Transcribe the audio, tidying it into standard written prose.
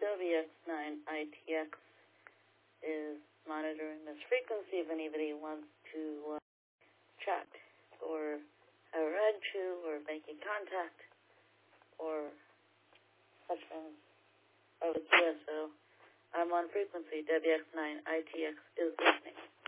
WX9ITX is monitoring this frequency if anybody wants to chat or have a ride to or making contact or such things. So I'm on frequency. WX9ITX is listening.